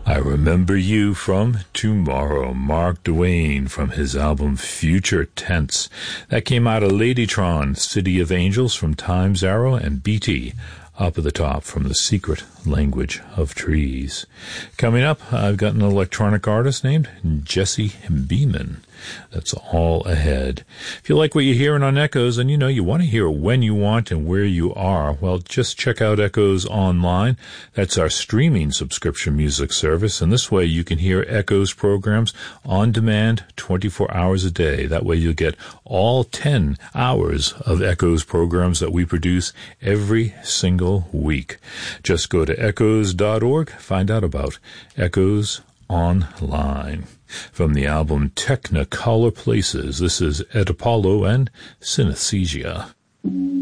I Remember You from Tomorrow, Mark Duane from his album Future Tense. That came out of Ladytron, City of Angels from Time's Arrow, and BT, Up at the Top from The Secret Language of Trees. Coming up, I've got an electronic artist named Jesse Beeman. That's all ahead. If you like what you're hearing on Echoes, and you want to hear it when you want and where you are, well, just check out Echoes Online. That's our streaming subscription music service, and this way you can hear Echoes programs on demand 24 hours a day. That way you'll get all 10 hours of Echoes programs that we produce every single week. Just go to echoes.org, find out about Echoes Online. From the album Technicolor Places, this is Ed Apollo and Synesthesia.